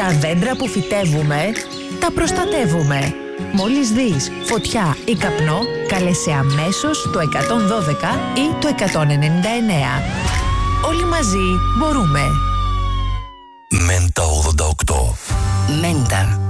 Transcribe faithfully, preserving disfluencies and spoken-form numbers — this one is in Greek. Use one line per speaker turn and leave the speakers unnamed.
Τα δέντρα που φυτεύουμε, τα προστατεύουμε. Μόλις δεις φωτιά ή καπνό, κάλεσε αμέσως το εκατόν δώδεκα ή το εκατόν ενενήντα εννέα. Όλοι μαζί μπορούμε.
Μέντα ογδόντα οκτώ.
Μέντα.